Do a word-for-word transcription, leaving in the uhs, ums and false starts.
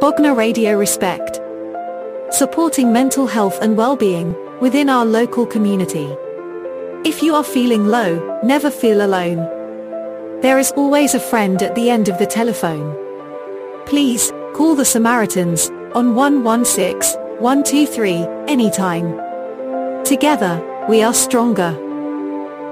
Bognor Radio Respect. Supporting mental health and well-being within our local community. If you are feeling low, never feel alone. There is always a friend at the end of the telephone. Please, call the Samaritans on one one six, one two three anytime. Together, we are stronger.